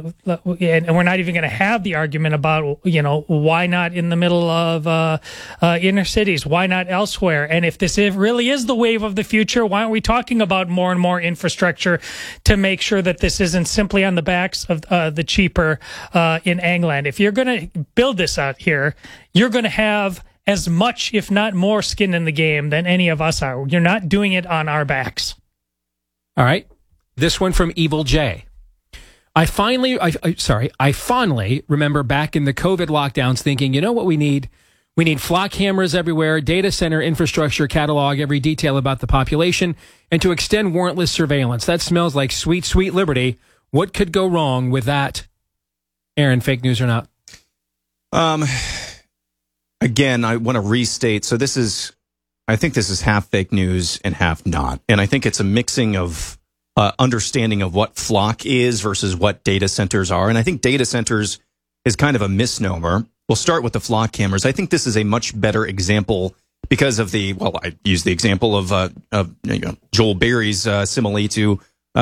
and we're not even going to have the argument about, why not in the middle of inner cities? Why not elsewhere? And if this really is the wave of the future, why aren't we talking about more and more infrastructure to make sure that this isn't simply on the backs of the cheaper in England? If you're going to build this out here, you're going to have as much, if not more, skin in the game than any of us are. You're not doing it on our backs. All right. This one from Evil J. I fondly remember back in the COVID lockdowns thinking, you know what we need? We need flock cameras everywhere, data center infrastructure, catalog every detail about the population, and to extend warrantless surveillance. That smells like sweet, sweet liberty. What could go wrong with that? Aaron, fake news or not? Again, I want to restate. So I think this is half fake news and half not. And I think it's a mixing of understanding of what flock is versus what data centers are. And I think data centers is kind of a misnomer. We'll start with the flock cameras. I think this is a much better example because of I use the example of Joel Berry's simile to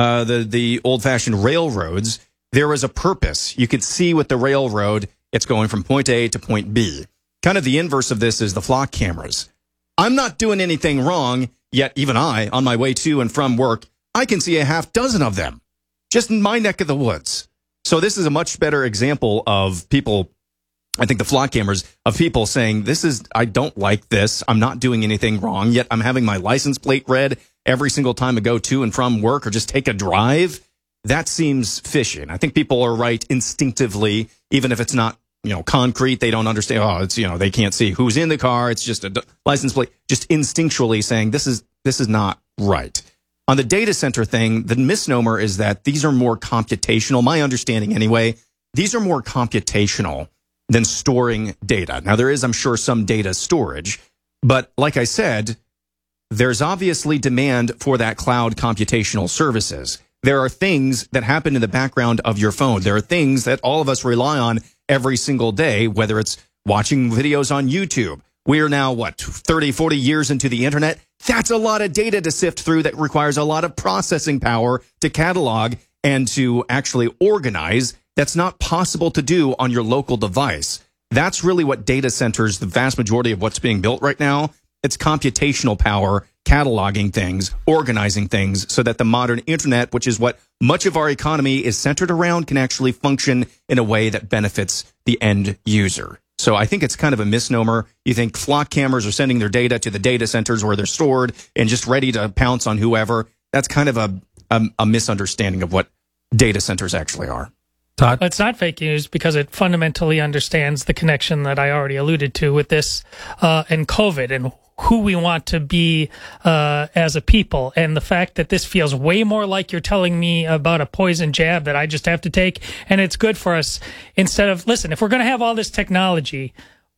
the old-fashioned railroads. There was a purpose. You could see with the railroad, it's going from point A to point B. Kind of the inverse of this is the flock cameras. I'm not doing anything wrong, yet even I, on my way to and from work, I can see a half dozen of them just in my neck of the woods. So this is a much better example of people, I think the flock cameras, of people saying, I don't like this. I'm not doing anything wrong, yet I'm having my license plate read every single time I go to and from work or just take a drive. That seems fishy. And I think people are right instinctively, even if it's not concrete, they don't understand. Oh, it's, they can't see who's in the car. It's just a license plate, just instinctually saying this is not right. On the data center thing, the misnomer is that these are more computational. My understanding anyway, these are more computational than storing data. Now there is, I'm sure, some data storage, but like I said, there's obviously demand for that cloud computational services. There are things that happen in the background of your phone. There are things that all of us rely on every single day, whether it's watching videos on YouTube. We are now, 30, 40 years into the internet? That's a lot of data to sift through that requires a lot of processing power to catalog and to actually organize. That's not possible to do on your local device. That's really what data centers, the vast majority of what's being built right now, it's computational power, cataloging things, organizing things so that the modern internet, which is what much of our economy is centered around, can actually function in a way that benefits the end user. So I think it's kind of a misnomer. You think flock cameras are sending their data to the data centers where they're stored and just ready to pounce on whoever. That's kind of a misunderstanding of what data centers actually are. Todd? It's not fake news because it fundamentally understands the connection that I already alluded to with this and COVID and who we want to be as a people. And the fact that this feels way more like you're telling me about a poison jab that I just have to take and it's good for us, instead of, listen, if we're going to have all this technology,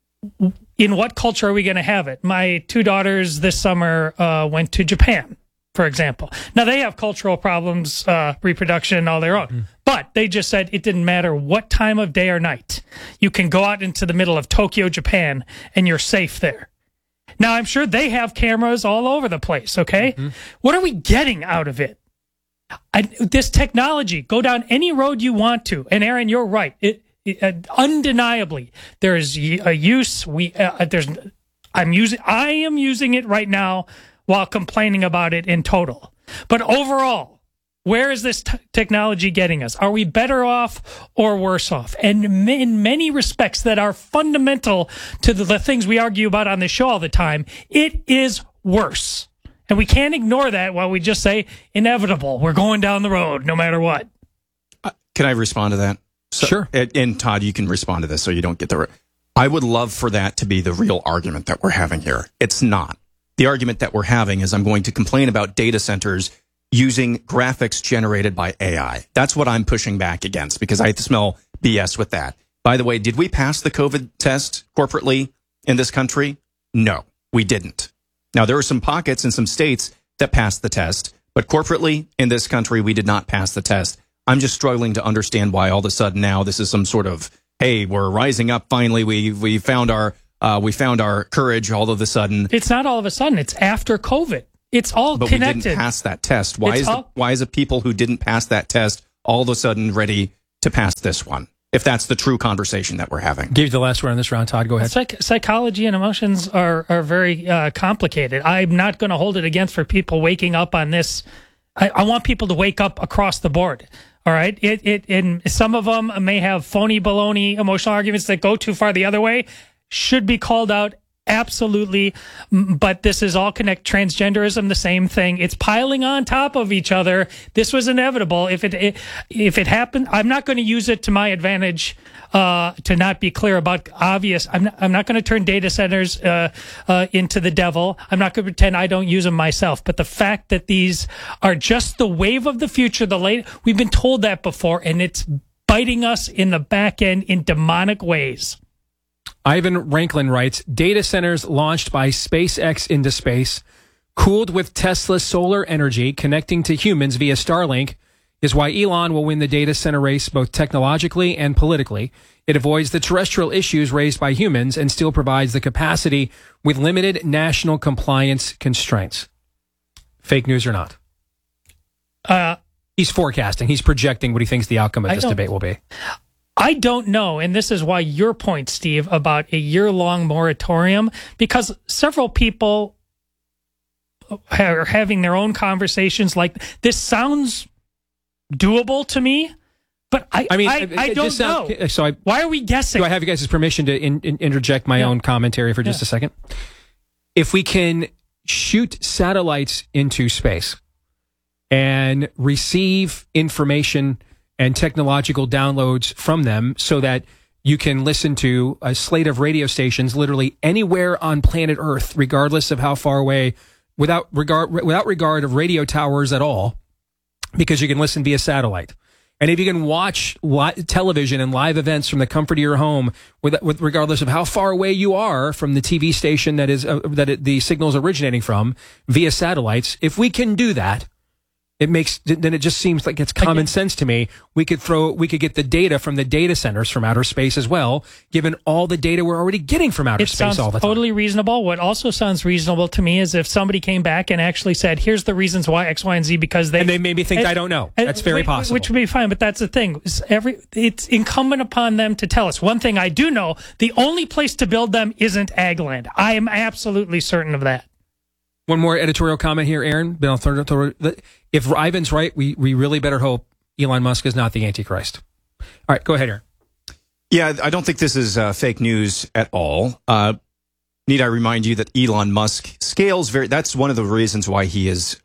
in what culture are we going to have it? My two daughters this summer went to Japan, for example. Now, they have cultural problems, reproduction, all their own. But they just said it didn't matter what time of day or night. You can go out into the middle of Tokyo, Japan, and you're safe there. Now, I'm sure they have cameras all over the place, okay? Mm-hmm. What are we getting out of it? This technology, go down any road you want to. And Aaron, you're right. Undeniably, there is a use. I am using it right now while complaining about it in total. But overall, where is this technology getting us? Are we better off or worse off? And in many respects that are fundamental to the things we argue about on this show all the time, it is worse. And we can't ignore that while we just say, inevitable, we're going down the road no matter what. Can I respond to that? Sure. And Todd, you can respond to this so you don't get the... I would love for that to be the real argument that we're having here. It's not. The argument that we're having is I'm going to complain about data centers using graphics generated by AI. That's what I'm pushing back against because I smell BS with that. By the way, did we pass the COVID test corporately in this country? No, we didn't. Now, there are some pockets in some states that passed the test, but corporately in this country, we did not pass the test. I'm just struggling to understand why all of a sudden now this is some sort of, hey, we're rising up finally. We found our courage all of a sudden. It's not all of a sudden. It's after COVID. It's all but connected. We didn't pass that test. Why is the people who didn't pass that test all of a sudden ready to pass this one, if that's the true conversation that we're having. Give you the last word on this round, Todd. Go ahead. Psychology and emotions are very complicated. I'm not going to hold it against for people waking up on this. I want people to wake up across the board. All right. And some of them may have phony baloney emotional arguments that go too far the other way, should be called out. Absolutely. But this is all transgenderism, the same thing. It's piling on top of each other. This was inevitable. If it happened, I'm not going to use it to my advantage, to not be clear about obvious. I'm not going to turn data centers, into the devil. I'm not going to pretend I don't use them myself. But the fact that these are just the wave of the future, we've been told that before, and it's biting us in the back end in demonic ways. Ivan Ranklin writes, data centers launched by SpaceX into space, cooled with Tesla solar energy, connecting to humans via Starlink, is why Elon will win the data center race both technologically and politically. It avoids the terrestrial issues raised by humans and still provides the capacity with limited national compliance constraints. Fake news or not? He's forecasting. He's projecting what he thinks the outcome of this debate will be. I don't know, and this is why your point, Steve, about a year-long moratorium, because several people are having their own conversations like this. Sounds doable to me, but I don't know. So why are we guessing? Do I have you guys' permission to interject my own commentary for just a second? If we can shoot satellites into space and receive information and technological downloads from them so that you can listen to a slate of radio stations literally anywhere on planet Earth, regardless of how far away, without regard of radio towers at all, because you can listen via satellite. And if you can watch television and live events from the comfort of your home, with regardless of how far away you are from the TV station the signal's originating from via satellites, if we can do that, then it just seems like it's common sense to me. We could get the data from the data centers from outer space as well, given all the data we're already getting from outer space all the time. It sounds totally reasonable. What also sounds reasonable to me is if somebody came back and actually said, here's the reasons why X, Y, and Z, because they maybe think I don't know. That's very possible. Which would be fine, but that's the thing. It's incumbent upon them to tell us. One thing I do know, the only place to build them isn't ag land. I am absolutely certain of that. One more editorial comment here, Aaron. If Ivan's right, we really better hope Elon Musk is not the Antichrist. All right, go ahead, Aaron. Yeah, I don't think this is fake news at all. Need I remind you that Elon Musk scales that's one of the reasons why he is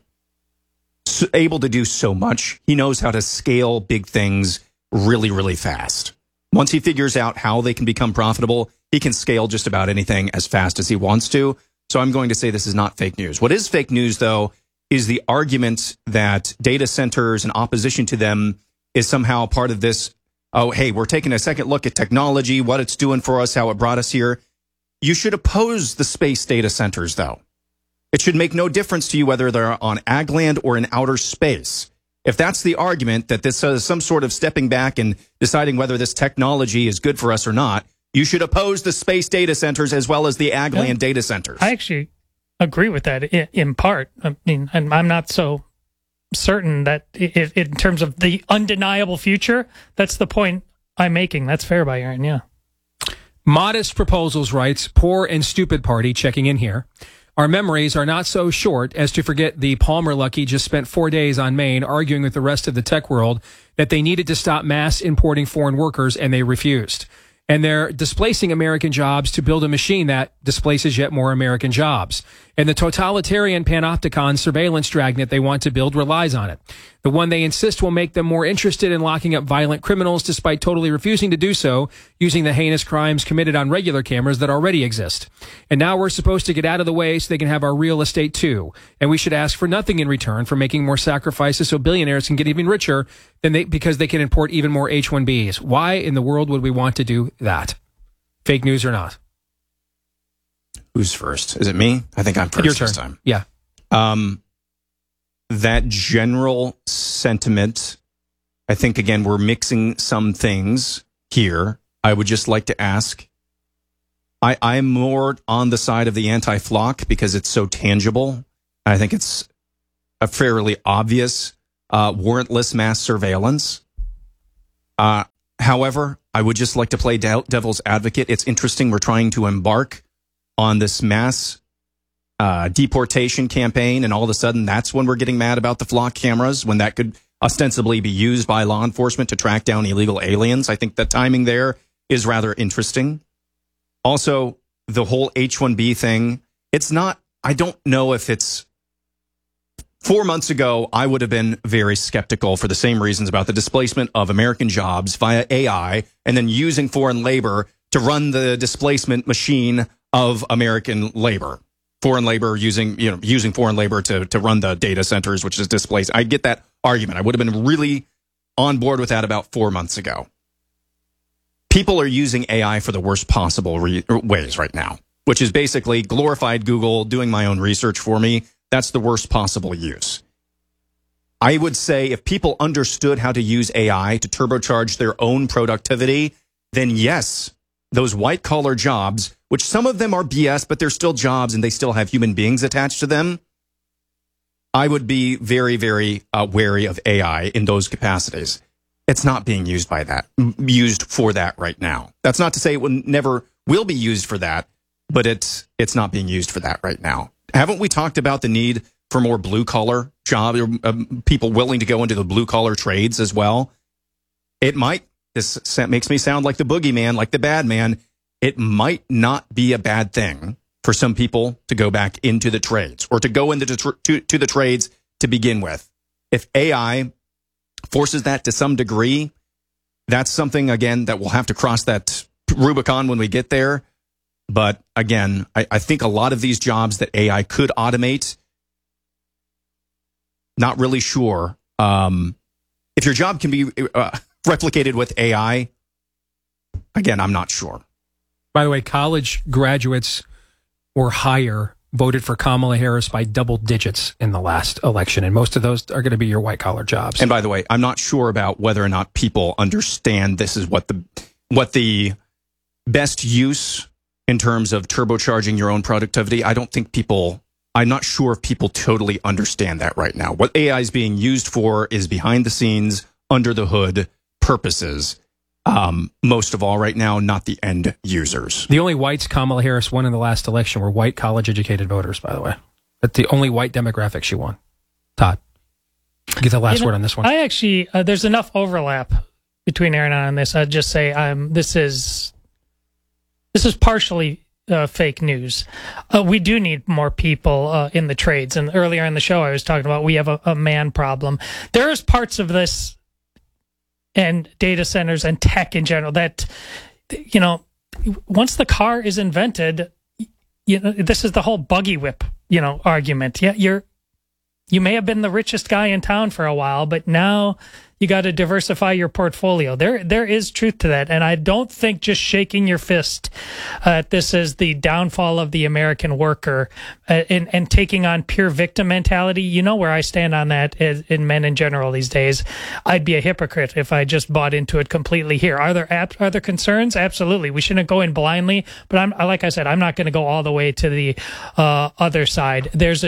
able to do so much. He knows how to scale big things really, really fast. Once he figures out how they can become profitable, he can scale just about anything as fast as he wants to. So I'm going to say this is not fake news. What is fake news, though, is the argument that data centers and opposition to them is somehow part of this, oh, hey, we're taking a second look at technology, what it's doing for us, how it brought us here. You should oppose the space data centers, though. It should make no difference to you whether they're on ag land or in outer space. If that's the argument, that this is some sort of stepping back and deciding whether this technology is good for us or not, you should oppose the space data centers as well as the ag land data centers. I actually agree with that in part. I mean, I'm not so certain that in terms of the undeniable future, that's the point I'm making. That's fair by Aaron, yeah. Modest Proposals writes, poor and stupid party checking in here. Our memories are not so short as to forget the Palmer Lucky just spent 4 days on Maine arguing with the rest of the tech world that they needed to stop mass importing foreign workers, and they refused. And they're displacing American jobs to build a machine that displaces yet more American jobs. And the totalitarian panopticon surveillance dragnet they want to build relies on it. The one they insist will make them more interested in locking up violent criminals despite totally refusing to do so, using the heinous crimes committed on regular cameras that already exist. And now we're supposed to get out of the way so they can have our real estate too. And we should ask for nothing in return for making more sacrifices so billionaires can get even richer because they can import even more H-1Bs. Why in the world would we want to do that? Fake news or not? Who's first? Is it me? I think I'm first Your turn. This time. Yeah. That general sentiment, I think, again, we're mixing some things here. I would just like to ask, I'm more on the side of the anti-flock because it's so tangible. I think it's a fairly obvious warrantless mass surveillance. However, I would just like to play devil's advocate. It's interesting. We're trying to embark on this mass deportation campaign, and all of a sudden that's when we're getting mad about the flock cameras, when that could ostensibly be used by law enforcement to track down illegal aliens. I think the timing there is rather interesting. Also, the whole H-1B thing, it's not, I don't know if it's, 4 months ago, I would have been very skeptical for the same reasons about the displacement of American jobs via AI and then using foreign labor to run the displacement machine of American labor. Foreign labor using foreign labor to run the data centers, which is displaced. I get that argument. I would have been really on board with that about 4 months ago. People are using AI for the worst possible ways right now, which is basically glorified Google doing my own research for me. That's the worst possible use. I would say if people understood how to use AI to turbocharge their own productivity, then yes, those white-collar jobs, which some of them are BS, but they're still jobs and they still have human beings attached to them, I would be very, very wary of AI in those capacities. It's not being used for that right now. That's not to say it never will be used for that, but it's not being used for that right now. Haven't we talked about the need for more blue-collar job, people willing to go into the blue-collar trades as well? This makes me sound like the boogeyman, like the bad man. It might not be a bad thing for some people to go back into the trades or to go into to the trades to begin with. If AI forces that to some degree, that's something, again, that we'll have to cross that Rubicon when we get there. But again, I think a lot of these jobs that AI could automate, not really sure. If your job can be replicated with AI, again, I'm not sure. By the way, college graduates or higher voted for Kamala Harris by double digits in the last election, and most of those are going to be your white-collar jobs. And by the way, I'm not sure about whether or not people understand this is what the best use in terms of turbocharging your own productivity. I'm not sure if people totally understand that right now. What AI is being used for is behind the scenes, under the hood purposes. Most of all right now, not the end users. The only whites Kamala Harris won in the last election were white college-educated voters, by the way. That's the only white demographic she won. Todd, get the last word on this one. I actually, there's enough overlap between Aaron and I on this. I'd just say this is partially fake news. We do need more people in the trades. And earlier in the show, I was talking about we have a man problem. There's parts of this and data centers and tech in general that, once the car is invented, this is the whole buggy whip, argument. Yeah, you may have been the richest guy in town for a while, but now you got to diversify your portfolio. There is truth to that, and I don't think just shaking your fist this is the downfall of the American worker and taking on pure victim mentality. You know where I stand on that in men in general these days. I'd be a hypocrite if I just bought into it completely here. Are there concerns? Absolutely. We shouldn't go in blindly, but like I said, I'm not going to go all the way to the other side. There's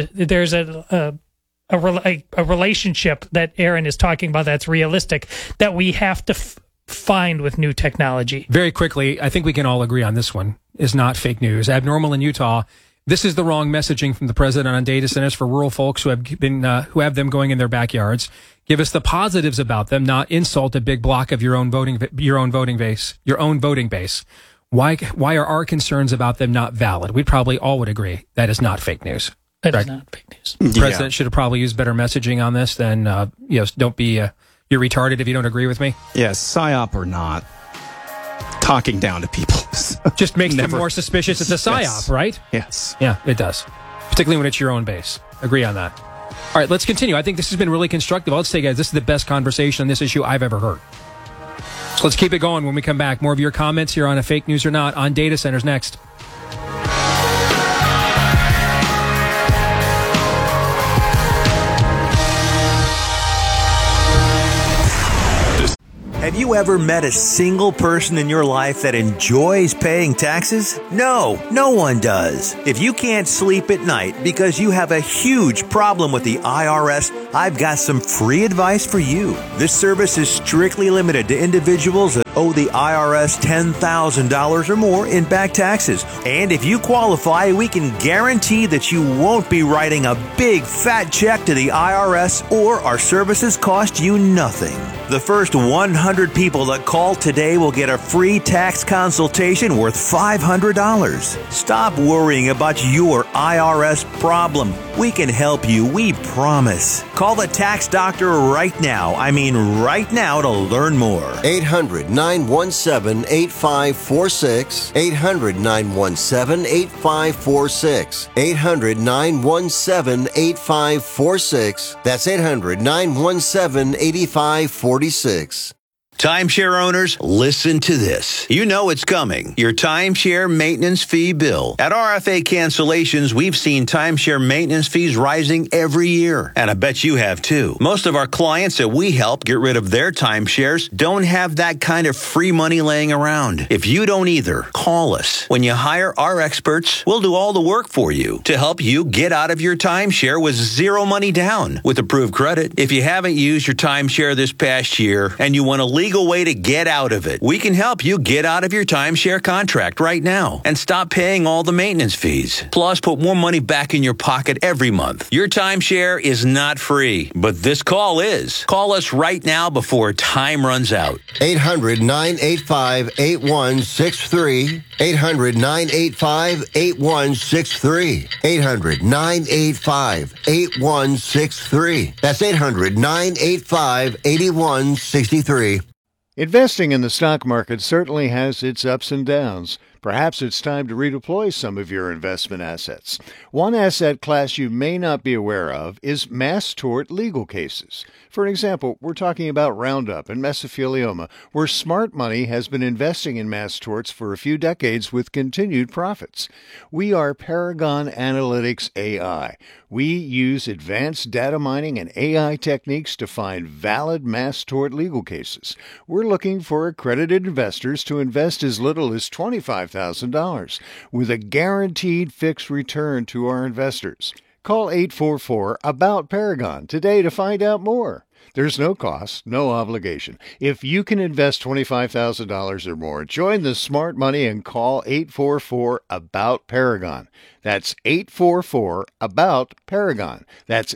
a relationship that Aaron is talking about that's realistic that we have to find with new technology. Very quickly, I think we can all agree on this one is not fake news. Abnormal in Utah. This is the wrong messaging from the president on data centers for rural folks who have them going in their backyards. Give us the positives about them, not insult a big block of your own voting base. Why are our concerns about them not valid? We probably all would agree that is not fake news. That is not fake news. The president should have probably used better messaging on this than, don't be, you're retarded if you don't agree with me. Yes, PSYOP or not, talking down to people just makes them more suspicious. It's a PSYOP, yes. Right? Yes. Yeah, it does. Particularly when it's your own base. Agree on that. All right, let's continue. I think this has been really constructive. Let's say, guys, this is the best conversation on this issue I've ever heard. So let's keep it going when we come back. More of your comments here on A Fake News or Not on Data Centers next. Have you ever met a single person in your life that enjoys paying taxes? No, no one does. If you can't sleep at night because you have a huge problem with the IRS, I've got some free advice for you. This service is strictly limited to individuals that owe the IRS $10,000 or more in back taxes. And if you qualify, we can guarantee that you won't be writing a big fat check to the IRS, or our services cost you nothing. The first 100 people that call today will get a free tax consultation worth $500. Stop worrying about your IRS problem. We can help you, we promise. Call the tax doctor right now. I mean right now, to learn more. 800-917-8546. 800-917-8546. 800-917-8546. That's 800-917-8546. Timeshare owners, listen to this. You know it's coming. Your timeshare maintenance fee bill. At RFA Cancellations, we've seen timeshare maintenance fees rising every year. And I bet you have too. Most of our clients that we help get rid of their timeshares don't have that kind of free money laying around. If you don't either, call us. When you hire our experts, we'll do all the work for you to help you get out of your timeshare with zero money down with approved credit. If you haven't used your timeshare this past year and you want a legal way to get out of it, we can help you get out of your timeshare contract right now and stop paying all the maintenance fees. Plus, put more money back in your pocket every month. Your timeshare is not free, but this call is. Call us right now before time runs out. 800-985-8163. 800-985-8163. 800-985-8163. That's 800-985-8163. Investing in the stock market certainly has its ups and downs. Perhaps it's time to redeploy some of your investment assets. One asset class you may not be aware of is mass tort legal cases. For example, we're talking about Roundup and mesothelioma, where smart money has been investing in mass torts for a few decades with continued profits. We are Paragon Analytics AI. We use advanced data mining and AI techniques to find valid mass tort legal cases. We're looking for accredited investors to invest as little as $25,000 with a guaranteed fixed return to our investors. Call 844-ABOUT-PARAGON today to find out more. There's no cost, no obligation. If you can invest $25,000 or more, join the smart money and call 844-ABOUT-PARAGON. That's 844-ABOUT-PARAGON. That's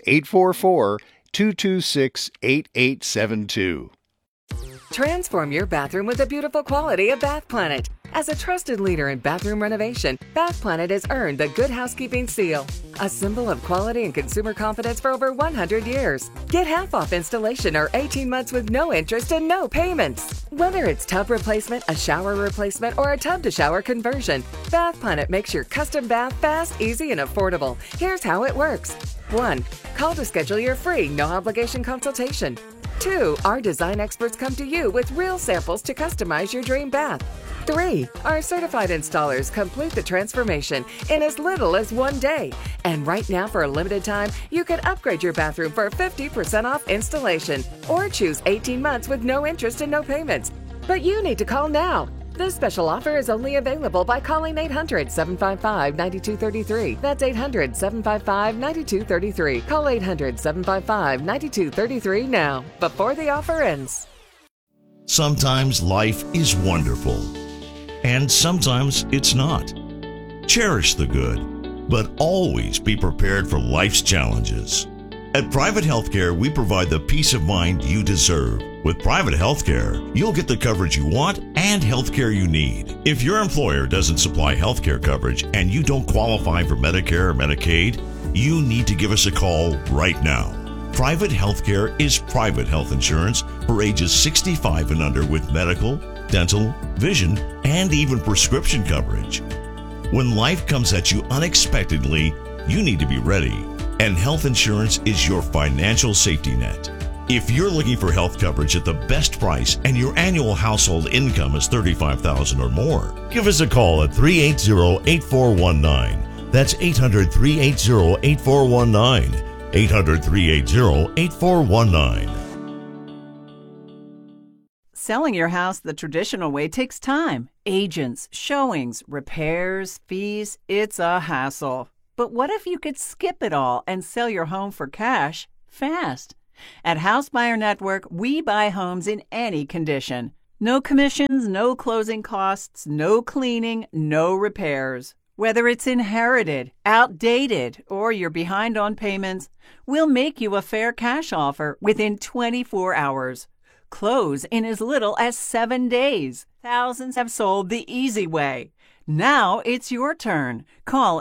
844-226-8872. Transform your bathroom with the beautiful quality of Bath Planet. As a trusted leader in bathroom renovation, Bath Planet has earned the Good Housekeeping seal, a symbol of quality and consumer confidence for over 100 years. Get half off installation or 18 months with no interest and no payments. Whether it's tub replacement, a shower replacement, or a tub-to-shower conversion, Bath Planet makes your custom bath fast, easy, and affordable. Here's how it works. 1. Call to schedule your free, no-obligation consultation. 2. Our design experts come to you with real samples to customize your dream bath. 3. Our certified installers complete the transformation in as little as 1 day. And right now, for a limited time, you can upgrade your bathroom for 50% off installation or choose 18 months with no interest and no payments. But you need to call now. This special offer is only available by calling 800-755-9233. That's 800-755-9233. Call 800-755-9233 now, before the offer ends. Sometimes life is wonderful, and sometimes it's not. Cherish the good, but always be prepared for life's challenges. At Private Healthcare, we provide the peace of mind you deserve. With Private Healthcare, you'll get the coverage you want and healthcare you need. If your employer doesn't supply healthcare coverage and you don't qualify for Medicare or Medicaid, you need to give us a call right now. Private Healthcare is private health insurance for ages 65 and under with medical, dental, vision, and even prescription coverage. When life comes at you unexpectedly, you need to be ready. And health insurance is your financial safety net. If you're looking for health coverage at the best price and your annual household income is $35,000 or more, give us a call at 380-8419. That's 800-380-8419. 800-380-8419. Selling your house the traditional way takes time. Agents, showings, repairs, fees. It's a hassle. But what if you could skip it all and sell your home for cash fast? At House Buyer Network, we buy homes in any condition. No commissions, no closing costs, no cleaning, no repairs. Whether it's inherited, outdated, or you're behind on payments, we'll make you a fair cash offer within 24 hours. Close in as little as 7 days. Thousands have sold the easy way. Now it's your turn. Call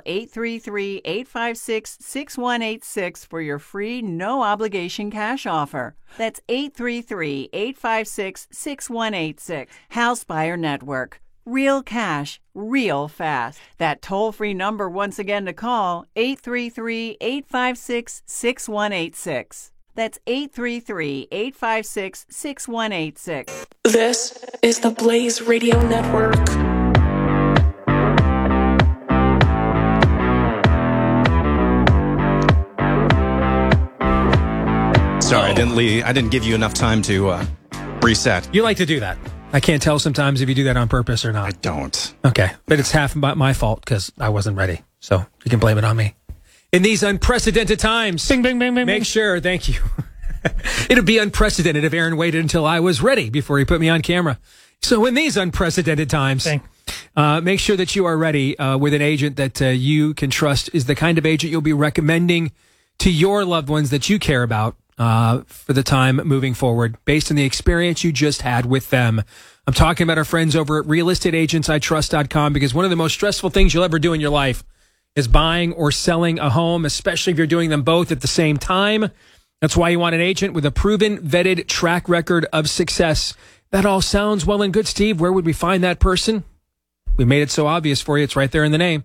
833-856-6186 for your free, no-obligation cash offer. That's 833-856-6186. House Buyer Network. Real cash, real fast. That toll-free number once again to call, 833-856-6186. That's 833-856-6186. This is the Blaze Radio Network. Sorry, I didn't give you enough time to reset. You like to do that. I can't tell sometimes if you do that on purpose or not. I don't. Okay, but it's half my fault because I wasn't ready. So you can blame it on me. In these unprecedented times, Bing, bing, bing, bing, make bing. sure, thank you. It'd be unprecedented if Aaron waited until I was ready before he put me on camera. So in these unprecedented times, make sure that you are ready with an agent that you can trust is the kind of agent you'll be recommending to your loved ones that you care about for the time moving forward based on the experience you just had with them. I'm talking about our friends over at realestateagentsitrust.com because one of the most stressful things you'll ever do in your life is buying or selling a home, especially if you're doing them both at the same time. That's why you want an agent with a proven, vetted track record of success. That all sounds well and good, Steve. Where would we find that person? We made it so obvious for you. It's right there in the name.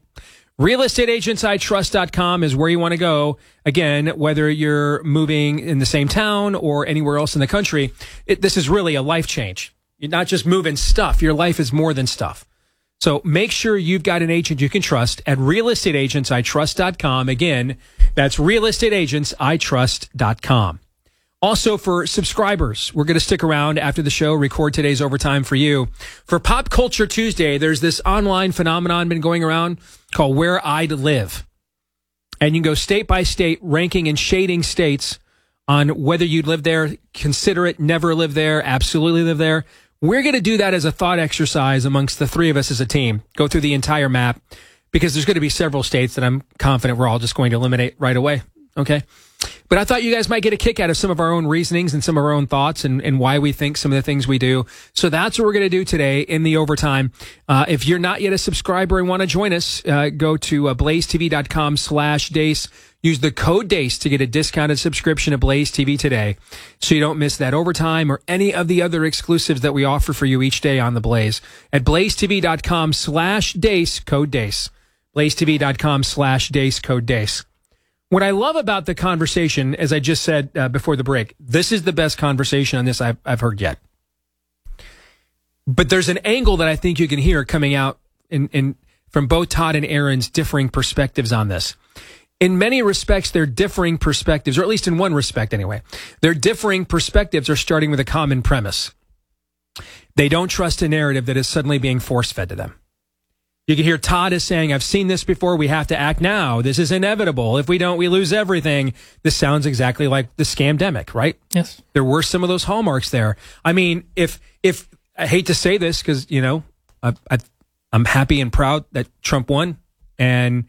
realestateagentsitrust.com is where you want to go. Again, whether you're moving in the same town or anywhere else in the country, this is really a life change. You're not just moving stuff. Your life is more than stuff. So make sure you've got an agent you can trust at realestateagentsitrust.com. Again, that's realestateagentsitrust.com. Also, for subscribers, we're going to stick around after the show, record today's overtime for you. For Pop Culture Tuesday, there's this online phenomenon been going around called Where I'd Live. And you can go state by state, ranking and shading states on whether you'd live there, consider it, never live there, absolutely live there. We're going to do that as a thought exercise amongst the three of us as a team. Go through the entire map because there's going to be several states that I'm confident we're all just going to eliminate right away. Okay? But I thought you guys might get a kick out of some of our own reasonings and some of our own thoughts and why we think some of the things we do. So that's what we're going to do today in the overtime. If you're not yet a subscriber and want to join us, go to blazetv.com/Deace. Use the code DACE to get a discounted subscription to Blaze TV today so you don't miss that overtime or any of the other exclusives that we offer for you each day on the Blaze. At blazetv.com/Deace, code DACE. blazetv.com/Deace, code DACE. What I love about the conversation, as I just said before the break, this is the best conversation on this I've heard yet. But there's an angle that I think you can hear coming out from both Todd and Aaron's differing perspectives on this. In many respects, their differing perspectives, or at least in one respect anyway, their differing perspectives are starting with a common premise. They don't trust a narrative that is suddenly being force-fed to them. You can hear Todd is saying, I've seen this before. We have to act now. This is inevitable. If we don't, we lose everything. This sounds exactly like the scamdemic, right? Yes. There were some of those hallmarks there. I mean, if I hate to say this because, you know, I'm happy and proud that Trump won and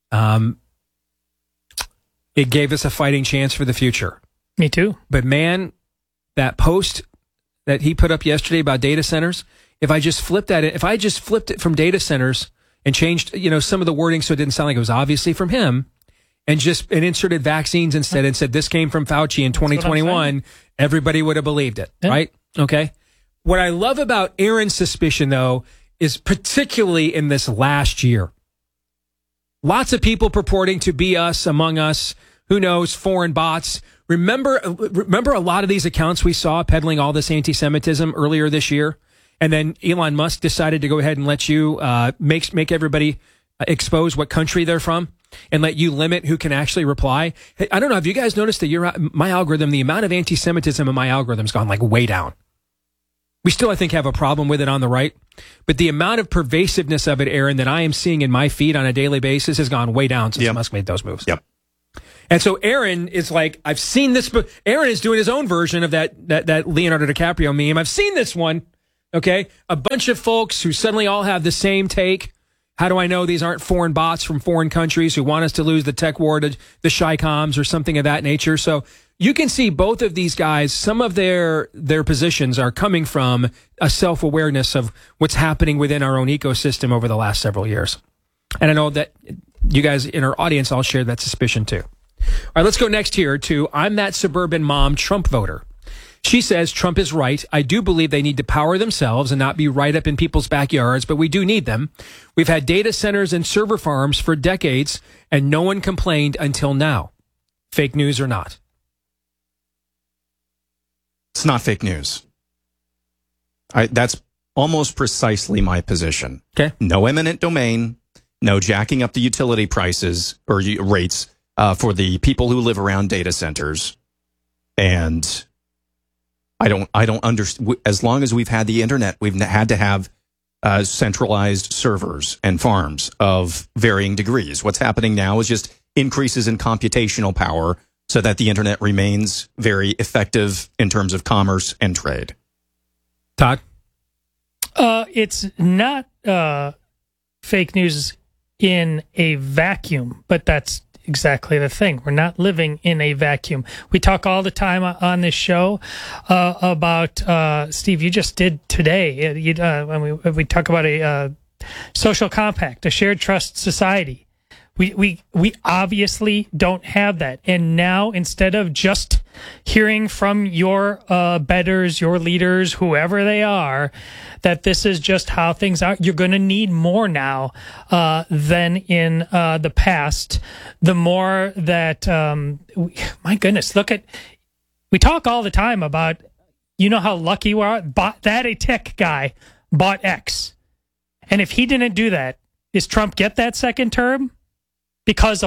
it gave us a fighting chance for the future. Me too. But man, that post that he put up yesterday about data centers, if I just flipped it from data centers and changed, you know, some of the wording so it didn't sound like it was obviously from him and inserted vaccines instead and said this came from Fauci in 2021, everybody would have believed it, right? Okay. What I love about Aaron's suspicion, though, is particularly in this last year. Lots of people purporting to be us, among us, who knows, foreign bots. Remember a lot of these accounts we saw peddling all this anti-Semitism earlier this year? And then Elon Musk decided to go ahead and let you make everybody expose what country they're from and let you limit who can actually reply. Hey, I don't know. Have you guys noticed that my algorithm, the amount of anti-Semitism in my algorithm's gone like way down? We still, I think, have a problem with it on the right. But the amount of pervasiveness of it, Aaron, that I am seeing in my feed on a daily basis has gone way down since Musk made those moves. Yep. And so Aaron is like, I've seen this, but Aaron is doing his own version of that Leonardo DiCaprio meme. I've seen this one. Okay. A bunch of folks who suddenly all have the same take. How do I know these aren't foreign bots from foreign countries who want us to lose the tech war to the Chi-Coms or something of that nature? So you can see both of these guys, some of their positions are coming from a self-awareness of what's happening within our own ecosystem over the last several years. And I know that you guys in our audience all share that suspicion too. All right, let's go next here to I'm that suburban mom Trump voter. She says Trump is right. I do believe they need to power themselves and not be right up in people's backyards, but we do need them. We've had data centers and server farms for decades, and no one complained until now. Fake news or not? It's not fake news. That's almost precisely my position. Okay. No eminent domain, no jacking up the utility prices or rates for the people who live around data centers. And I don't understand. As long as we've had the internet, we've had to have centralized servers and farms of varying degrees. What's happening now is just increases in computational power so that the internet remains very effective in terms of commerce and trade. Todd? It's not fake news in a vacuum, but that's exactly the thing. We're not living in a vacuum. We talk all the time on this show about, Steve, you just did today. When we talk about a social compact, a shared trust society. We obviously don't have that. And now, instead of just hearing from your betters, your leaders, whoever they are, that this is just how things are, you're going to need more now than in the past. The more that, my goodness, we talk all the time about, you know how lucky we are? A tech guy bought X. And if he didn't do that, does Trump get that second term? Because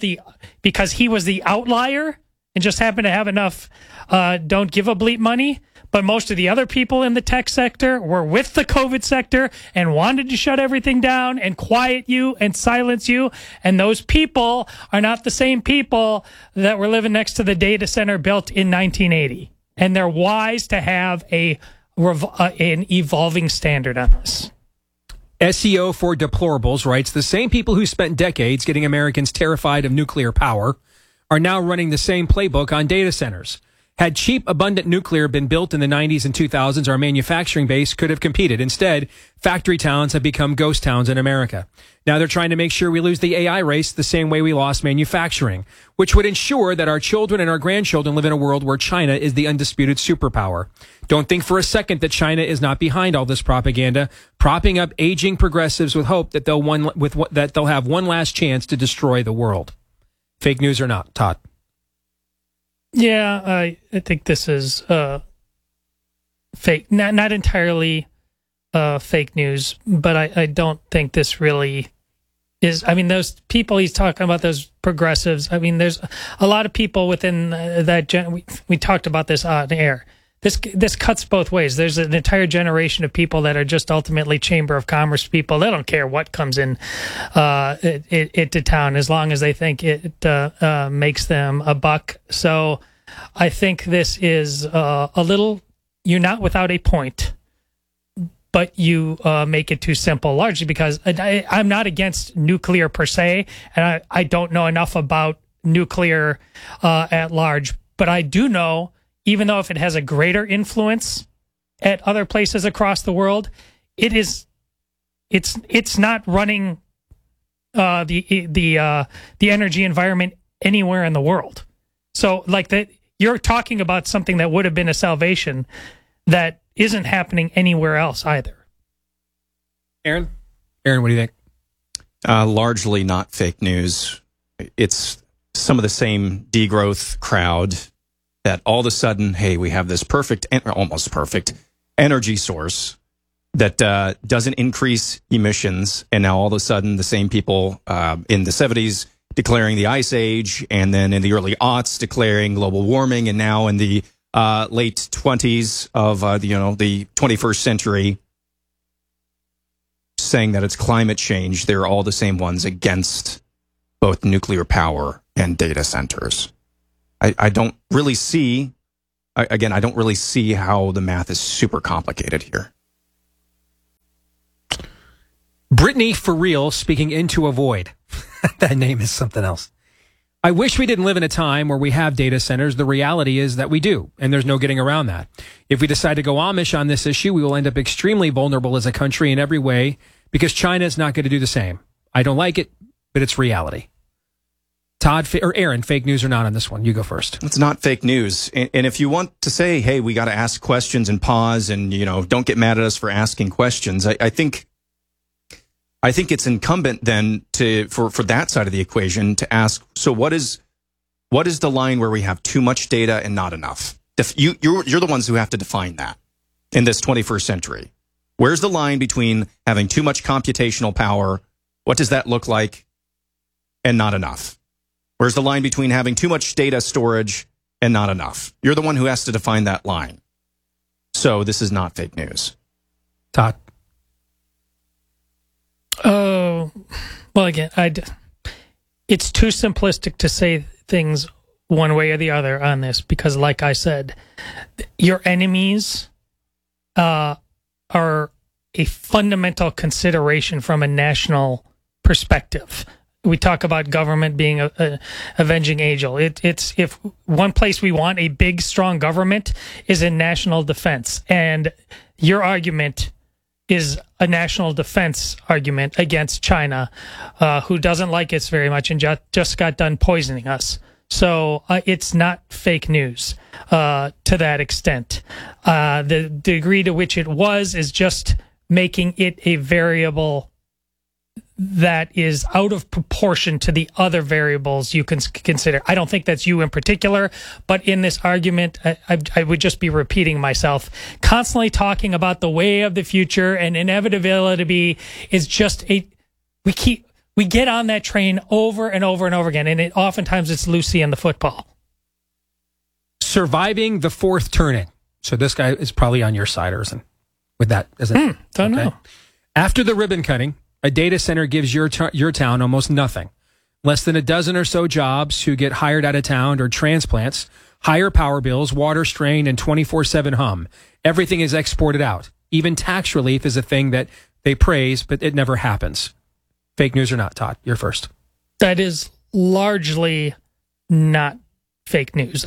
he was the outlier and just happened to have enough don't give a bleep money. But most of the other people in the tech sector were with the COVID sector and wanted to shut everything down and quiet you and silence you. And those people are not the same people that were living next to the data center built in 1980. And they're wise to have an evolving standard on this. SEO for Deplorables writes, the same people who spent decades getting Americans terrified of nuclear power are now running the same playbook on data centers. Had cheap, abundant nuclear been built in the 90s and 2000s, our manufacturing base could have competed. Instead, factory towns have become ghost towns in America. Now they're trying to make sure we lose the AI race the same way we lost manufacturing, which would ensure that our children and our grandchildren live in a world where China is the undisputed superpower. Don't think for a second that China is not behind all this propaganda, propping up aging progressives with hope that they'll have one last chance to destroy the world. Fake news or not, Todd? Yeah, I think this is fake. Not entirely fake news, but I don't think this really is. I mean, those people he's talking about, those progressives, I mean, there's a lot of people within that we talked about this on air. This cuts both ways. There's an entire generation of people that are just ultimately Chamber of Commerce people. They don't care what comes in to town as long as they think it makes them a buck. So I think this is a little, you're not without a point, but you make it too simple, largely because I'm not against nuclear per se, and I don't know enough about nuclear at large, but I do know, even though if it has a greater influence at other places across the world, it's not running the energy environment anywhere in the world. So like that, you're talking about something that would have been a salvation that isn't happening anywhere else either. Aaron, what do you think? Largely not fake news. It's some of the same degrowth crowd that all of a sudden, hey, we have this almost perfect energy source that doesn't increase emissions. And now all of a sudden, the same people in the 70s declaring the ice age, and then in the early aughts declaring global warming, and now in the late 20s of the 21st century saying that it's climate change, they're all the same ones against both nuclear power and data centers. I don't really see, again, I don't really see how the math is super complicated here. Brittany for real speaking into a void. That name is something else. I wish we didn't live in a time where we have data centers. The reality is that we do, and there's no getting around that. If we decide to go Amish on this issue, we will end up extremely vulnerable as a country in every way because China is not going to do the same. I don't like it, but it's reality. Todd or Aaron, fake news or not on this one? You go first. It's not fake news. And if you want to say, hey, we got to ask questions and pause and, don't get mad at us for asking questions, I think it's incumbent then for that side of the equation to ask, so what is the line where we have too much data and not enough? You're the ones who have to define that in this 21st century. Where's the line between having too much computational power? What does that look like? And not enough? Where's the line between having too much data storage and not enough? You're the one who has to define that line. So this is not fake news. Todd. Oh, well, again, it's too simplistic to say things one way or the other on this because, like I said, your enemies are a fundamental consideration from a national perspective. We talk about government being a avenging angel. It's if one place we want a big, strong government is in national defense, and your argument is a national defense argument against China, who doesn't like us very much and just got done poisoning us. So it's not fake news to that extent. The degree to which it was is just making it a variable that is out of proportion to the other variables you can consider. I don't think that's you in particular, but in this argument, I would just be repeating myself. Constantly talking about the way of the future and inevitability is just we get on that train over and over and over again, and oftentimes it's Lucy and the football. Surviving the fourth turning. So this guy is probably on your side, Ersin, with that, isn't it? Don't know. After the ribbon cutting, a data center gives your town almost nothing. Less than a dozen or so jobs who get hired out of town or transplants, higher power bills, water strain, and 24/7 hum. Everything is exported out. Even tax relief is a thing that they praise, but it never happens. Fake news or not, Todd? You're first. That is largely not fake news.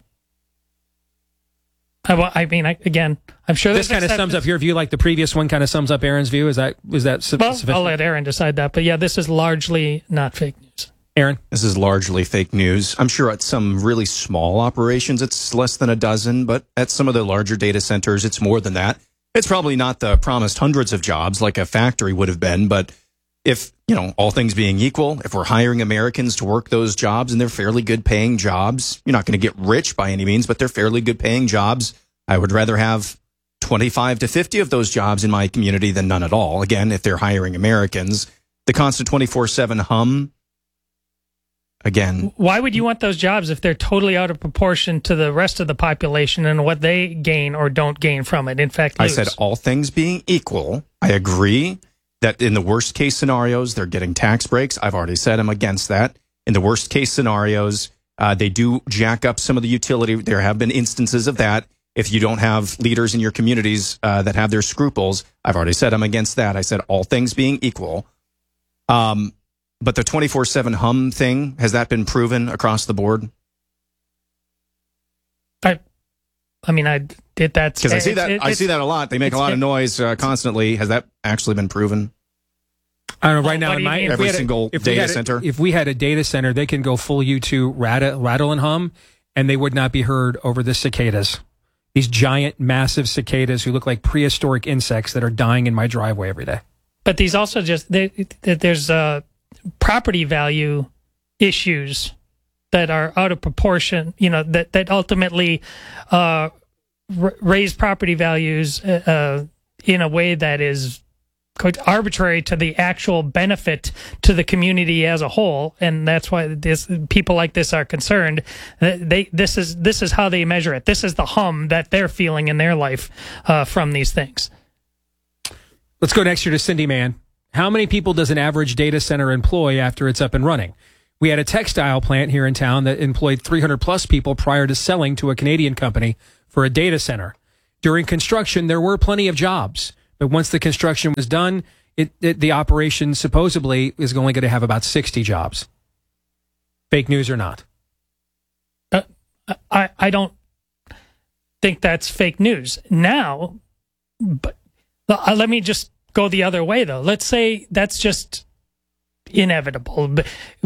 Again, I'm sure this kind of sums up your view, like the previous one kind of sums up Aaron's view. Is that sufficient? I'll let Aaron decide that. But yeah, this is largely not fake news. Aaron? This is largely fake news. I'm sure at some really small operations, it's less than a dozen, but at some of the larger data centers, it's more than that. It's probably not the promised hundreds of jobs like a factory would have been, but if, all things being equal, if we're hiring Americans to work those jobs and they're fairly good paying jobs, you're not going to get rich by any means, but they're fairly good paying jobs. I would rather have 25 to 50 of those jobs in my community than none at all. Again, if they're hiring Americans, the constant 24/7 hum. Again, why would you want those jobs if they're totally out of proportion to the rest of the population and what they gain or don't gain from it? In fact, lose. I said all things being equal, I agree that in the worst case scenarios, they're getting tax breaks. I've already said I'm against that. In the worst case scenarios, they do jack up some of the utility. There have been instances of that. If you don't have leaders in your communities that have their scruples, I've already said I'm against that. I said all things being equal. But the 24/7 hum thing, has that been proven across the board? I did that because I see that I see that a lot. They make a lot of noise constantly. Has that actually been proven? I don't know. Right now, in every single data center. If we had a data center, they can go full U2 rattle and hum, and they would not be heard over the cicadas. These giant, massive cicadas who look like prehistoric insects that are dying in my driveway every day. But these also there's property value issues that are out of proportion, that ultimately raise property values in a way that is arbitrary to the actual benefit to the community as a whole, and that's why people like this are concerned. This is how they measure it. This is the hum that they're feeling in their life from these things. Let's go next year to Cindy Man. How many people does an average data center employ after it's up and running? We had a textile plant here in town that employed 300 plus people prior to selling to a Canadian company for a data center. During construction, there were plenty of jobs, but once the construction was done, the operation supposedly is only going to have about 60 jobs. Fake news or not? I don't think that's fake news now, but let me just go the other way, though. Let's say that's just inevitable.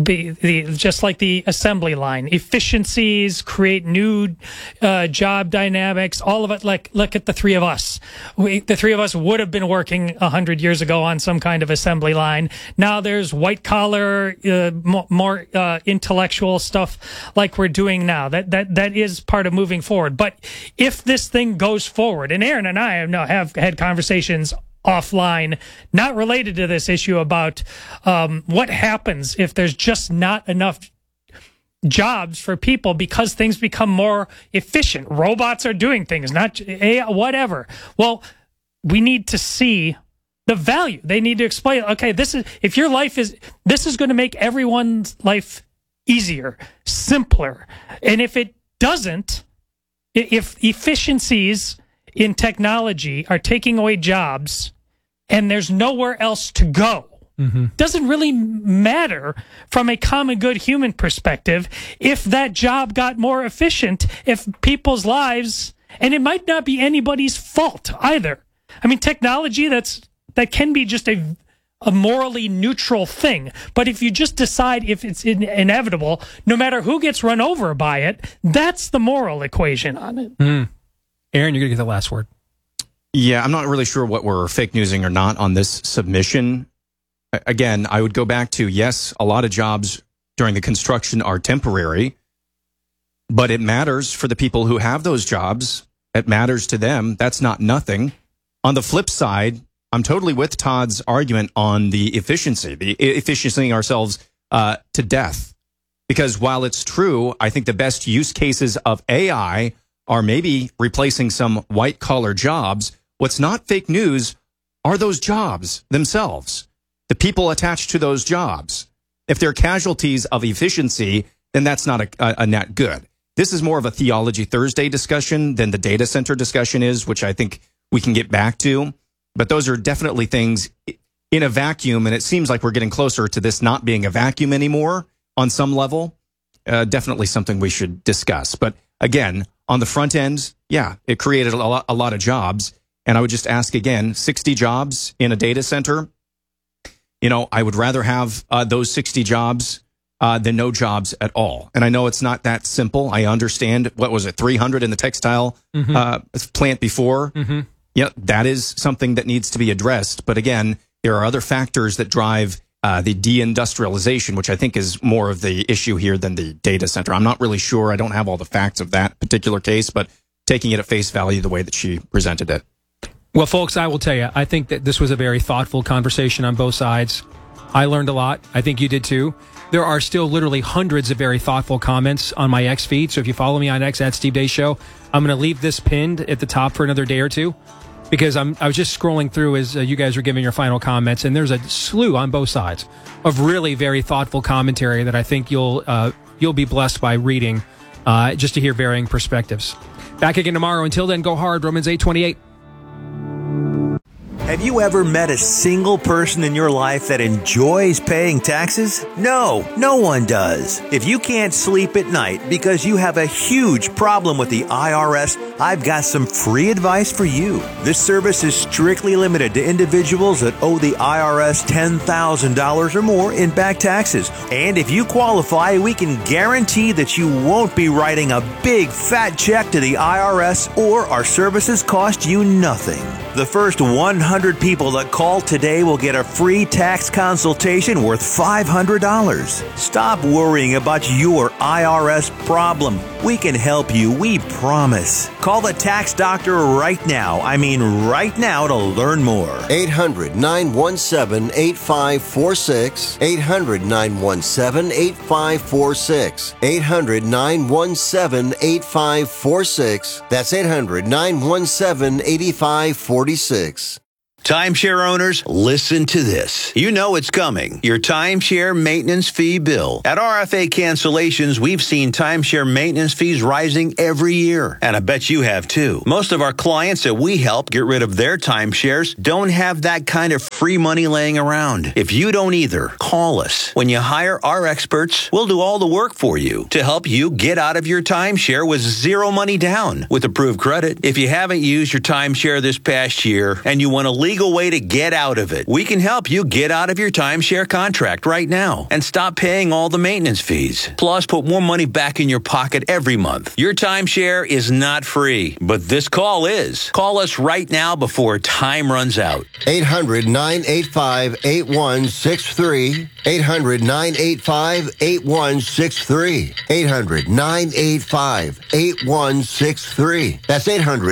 Just like the assembly line, efficiencies create new job dynamics. All of it. Like, look at the three of us. The three of us would have been working 100 years ago on some kind of assembly line. Now there's white collar, more intellectual stuff like we're doing now. That is part of moving forward. But if this thing goes forward, and Aaron and I have had conversations offline, not related to this issue, about what happens if there's just not enough jobs for people because things become more efficient. Robots are doing things, not AI, whatever. Well, we need to see the value. They need to explain, okay, this is going to make everyone's life easier, simpler. And if it doesn't, if efficiencies in technology are taking away jobs and there's nowhere else to go, doesn't really matter from a common good human perspective if that job got more efficient, if people's lives, and it might not be anybody's fault either. I mean, technology, that can be just a morally neutral thing. But if you just decide if it's inevitable, no matter who gets run over by it, that's the moral equation on it. Aaron, you're going to get the last word. Yeah, I'm not really sure what we're fake newsing or not on this submission. Again, I would go back to, yes, a lot of jobs during the construction are temporary, but it matters for the people who have those jobs. It matters to them. That's not nothing. On the flip side, I'm totally with Todd's argument on the efficiencying ourselves to death. Because while it's true, I think the best use cases of AI are maybe replacing some white-collar jobs. What's not fake news are those jobs themselves, the people attached to those jobs. If they're casualties of efficiency, then that's not a net good. This is more of a Theology Thursday discussion than the data center discussion is, which I think we can get back to. But those are definitely things in a vacuum, and it seems like we're getting closer to this not being a vacuum anymore on some level. Definitely something we should discuss. But again, on the front end, yeah, it created a lot of jobs. And I would just ask again, 60 jobs in a data center. You know, I would rather have those 60 jobs than no jobs at all. And I know it's not that simple. I understand, 300 in the textile plant before? Yeah, that is something that needs to be addressed. But again, there are other factors that drive the deindustrialization, which I think is more of the issue here than the data center. I'm not really sure. I don't have all the facts of that particular case, but taking it at face value the way that she presented it. Well, folks, I will tell you, I think that this was a very thoughtful conversation on both sides. I learned a lot. I think you did too. There are still literally hundreds of very thoughtful comments on my X feed. So if you follow me on X at Steve Deace Show, I'm going to leave this pinned at the top for another day or two, because I was just scrolling through as you guys were giving your final comments, and there's a slew on both sides of really very thoughtful commentary that I think you'll be blessed by reading, just to hear varying perspectives. Back again tomorrow. Until then, go hard. Romans 8:28. Have you ever met a single person in your life that enjoys paying taxes? No, no one does. If you can't sleep at night because you have a huge problem with the IRS, I've got some free advice for you. This service is strictly limited to individuals that owe the IRS $10,000 or more in back taxes. And if you qualify, we can guarantee that you won't be writing a big fat check to the IRS, or our services cost you nothing. The first 100 people that call today will get a free tax consultation worth $500. Stop worrying about your IRS problem. We can help you, we promise. Call the tax doctor right now. I mean right now, to learn more. 800-917-8546. 800-917-8546. 800-917-8546. That's 800-917-8546. Timeshare owners, listen to this. You know it's coming. Your timeshare maintenance fee bill. At RFA Cancellations, we've seen timeshare maintenance fees rising every year. And I bet you have too. Most of our clients that we help get rid of their timeshares don't have that kind of free money laying around. If you don't either, call us. When you hire our experts, we'll do all the work for you to help you get out of your timeshare with zero money down with approved credit. If you haven't used your timeshare this past year and you want a legal way to get out of it, we can help you get out of your timeshare contract right now and stop paying all the maintenance fees. Plus, put more money back in your pocket every month. Your timeshare is not free, but this call is. Call us right now before time runs out. 800-985-8163. 800-985-8163. 800-985-8163. That's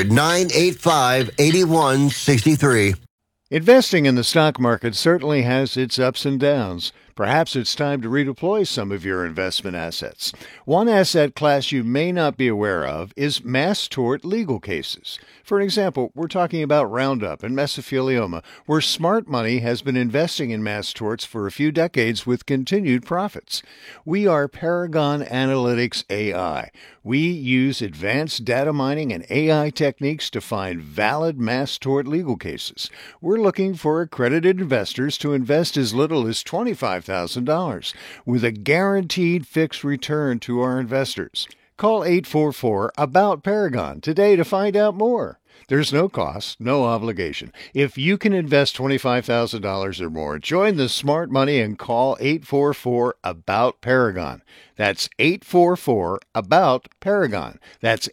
800-985-8163. Investing in the stock market certainly has its ups and downs. Perhaps it's time to redeploy some of your investment assets. One asset class you may not be aware of is mass tort legal cases. For example, we're talking about Roundup and mesothelioma, where smart money has been investing in mass torts for a few decades with continued profits. We are Paragon Analytics AI. We use advanced data mining and AI techniques to find valid mass tort legal cases. We're looking for accredited investors to invest as little as $25,000 with a guaranteed fixed return to our investors. Call 844-ABOUT-PARAGON today to find out more. There's no cost, no obligation. If you can invest $25,000 or more, join the smart money and call 844-ABOUT-PARAGON. That's 844-ABOUT-PARAGON. That's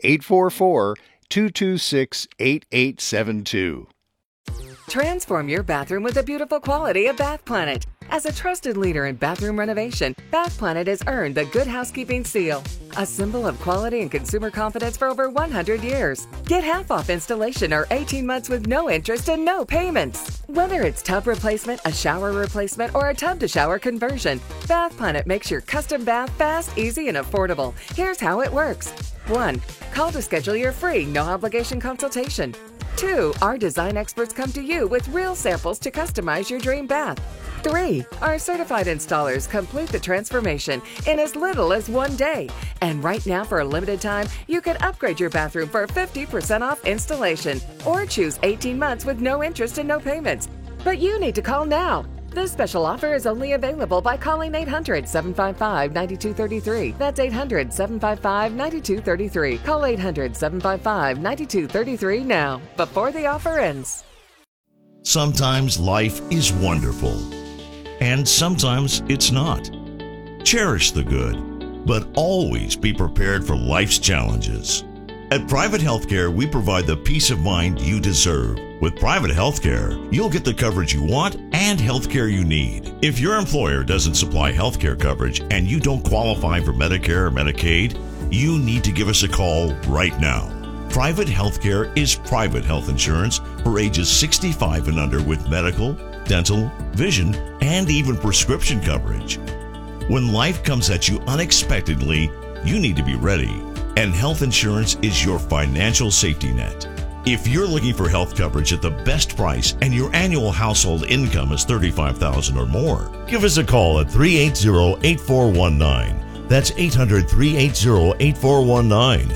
844-226-8872. Transform your bathroom with the beautiful quality of Bath Planet. As a trusted leader in bathroom renovation, Bath Planet has earned the Good Housekeeping Seal, a symbol of quality and consumer confidence for over 100 years. Get half off installation or 18 months with no interest and no payments. Whether it's tub replacement, a shower replacement, or a tub-to-shower conversion, Bath Planet makes your custom bath fast, easy, and affordable. Here's how it works. 1. Call to schedule your free, no-obligation consultation. 2. Our design experts come to you with real samples to customize your dream bath. 3. Our certified installers complete the transformation in as little as 1 day. And right now, for a limited time, you can upgrade your bathroom for 50% off installation or choose 18 months with no interest and no payments. But you need to call now. This special offer is only available by calling 800-755-9233. That's 800-755-9233. Call 800-755-9233 now, before the offer ends. Sometimes life is wonderful, and sometimes it's not. Cherish the good, but always be prepared for life's challenges. At Private Healthcare, we provide the peace of mind you deserve. With Private Healthcare, you'll get the coverage you want and healthcare you need. If your employer doesn't supply healthcare coverage and you don't qualify for Medicare or Medicaid, you need to give us a call right now. Private Healthcare is private health insurance for ages 65 and under with medical, dental, vision, and even prescription coverage. When life comes at you unexpectedly, you need to be ready. And health insurance is your financial safety net. If you're looking for health coverage at the best price and your annual household income is $35,000 or more, give us a call at 380-8419. That's 800-380-8419.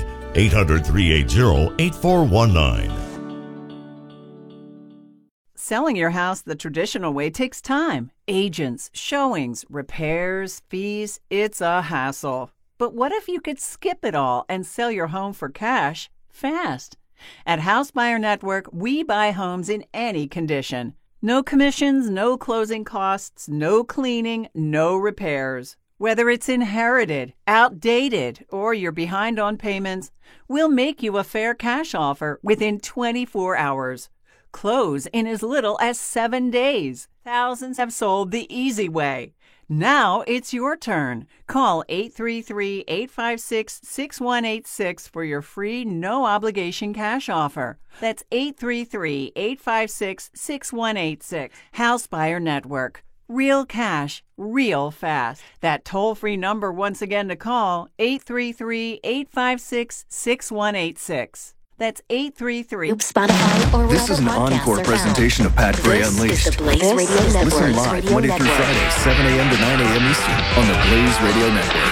800-380-8419. Selling your house the traditional way takes time. Agents, showings, repairs, fees, it's a hassle. But what if you could skip it all and sell your home for cash fast? At House Buyer Network, we buy homes in any condition. No commissions, no closing costs, no cleaning, no repairs. Whether it's inherited, outdated, or you're behind on payments, we'll make you a fair cash offer within 24 hours. Close in as little as 7 days. Thousands have sold the easy way. Now it's your turn. Call 833-856-6186 for your free, no-obligation cash offer. That's 833-856-6186. House Buyer Network. Real cash, real fast. That toll-free number once again to call, 833-856-6186. That's 833. Spotify, or this is an encore presentation of Pat Gray Unleashed. This is the Blaze Radio Network. Listen live Monday through Friday, 7 a.m. to 9 a.m. Eastern on the Blaze Radio Network.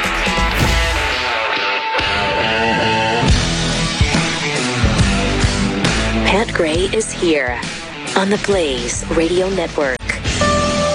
Pat Gray is here on the Blaze Radio Network.